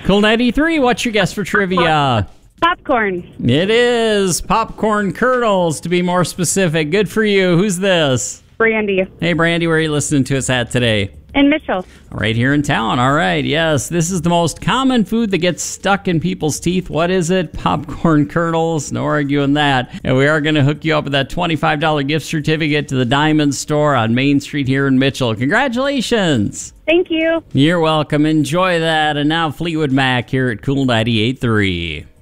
Cool 93, what's your guess for trivia? Popcorn. It is popcorn kernels, to be more specific. Good for you. Who's this? Brandy. Hey, Brandy, where are you listening to us at today? In Mitchell. Right here in town. All right, yes. This is the most common food that gets stuck in people's teeth. What is it? Popcorn kernels. No arguing that. And we are going to hook you up with that $25 gift certificate to the Diamond Store on Main Street here in Mitchell. Congratulations. Thank you. You're welcome. Enjoy that. And now Fleetwood Mac here at Cool 98.3.